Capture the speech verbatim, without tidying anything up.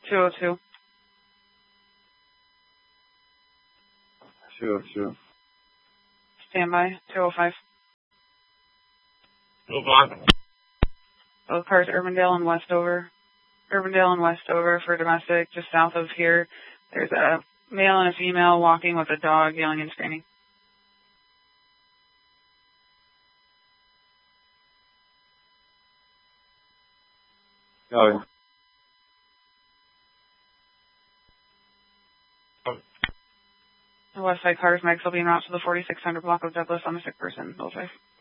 two oh two. two oh two. Standby, two oh five. Move on. Both cars, Urbandale and Westover. Urbandale and Westover for domestic, just south of here. There's a male and a female walking with a dog, yelling and screaming. Got it. The West Side cars, Megs will be en route to the forty-six hundred block of Douglas on the sick person. Bullseye.